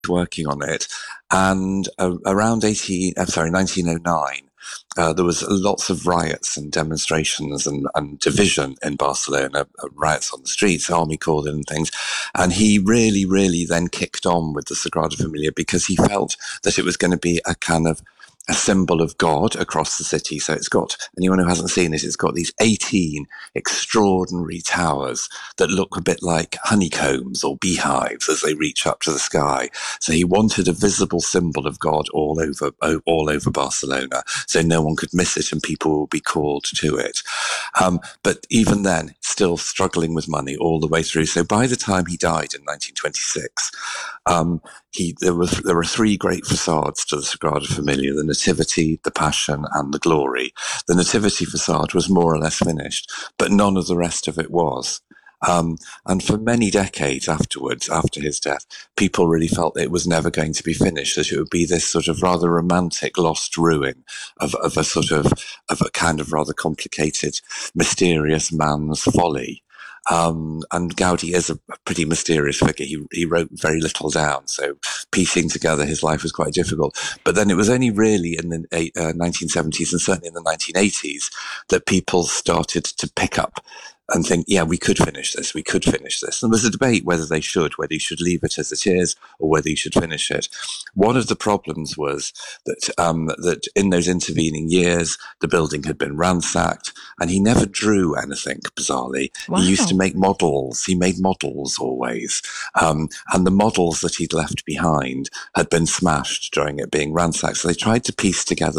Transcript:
working on it. And around 1909, there was lots of riots and demonstrations and division in Barcelona, riots on the streets, army called in and things. And he really, really then kicked on with the Sagrada Familia because he felt that it was going to be a kind of a symbol of God across the city. So it's got, anyone who hasn't seen it, it's got these 18 extraordinary towers that look a bit like honeycombs or beehives as they reach up to the sky. So he wanted a visible symbol of God all over Barcelona, so no one could miss it and people would be called to it. But even then, still struggling with money all the way through. So by the time he died in 1926, there were three great facades to the Sagrada Familia: the Nativity, the Passion, and the Glory. The Nativity facade was more or less finished, but none of the rest of it was. And for many decades afterwards, after his death, people really felt it was never going to be finished, that it would be this sort of rather romantic lost ruin of a kind of rather complicated, mysterious man's folly. And Gaudi is a pretty mysterious figure. He wrote very little down, so piecing together his life was quite difficult. But then it was only really in the 1970s and certainly in the 1980s that people started to pick up and think, yeah, we could finish this. And there's a debate whether they should, whether you should leave it as it is or whether you should finish it. One of the problems was that in those intervening years, the building had been ransacked and he never drew anything, bizarrely. Wow. He used to make models. He made models always. And the models that he'd left behind had been smashed during it being ransacked. So they tried to piece together